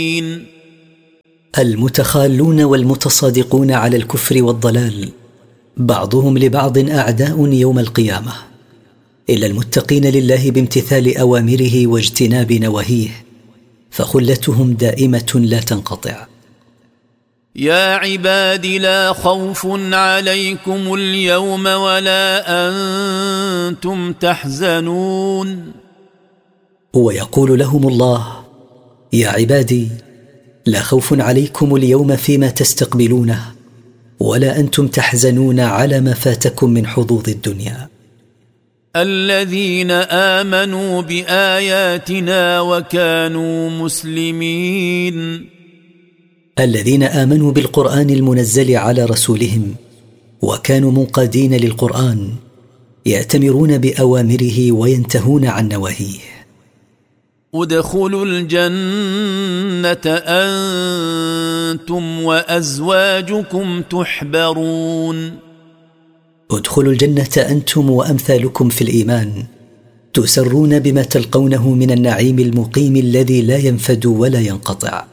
المتخالون والمتصادقون على الكفر والضلال بعضهم لبعض أعداء يوم القيامة، إلا المتقين لله بامتثال أوامره واجتناب نواهيه فخلتهم دائمة لا تنقطع. يا عباد لا خوف عليكم اليوم ولا أنتم تحزنون. ويقول لهم الله: يا عبادي لا خوف عليكم اليوم فيما تستقبلونه ولا أنتم تحزنون على ما فاتكم من حظوظ الدنيا. الذين آمنوا بآياتنا وكانوا مسلمين. الذين آمنوا بالقرآن المنزل على رسولهم وكانوا منقادين للقرآن يأتمرون بأوامره وينتهون عن نواهيه. ادخلوا الجنة أنتم وأزواجكم تحبرون. ادخلوا الجنة أنتم وأمثالكم في الإيمان تسرون بما تلقونه من النعيم المقيم الذي لا ينفد ولا ينقطع.